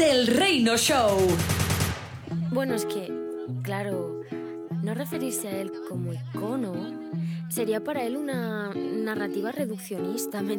El Reino Show. Bueno, es que, claro, no referirse a él como icono sería para él una narrativa reduccionista, ¿me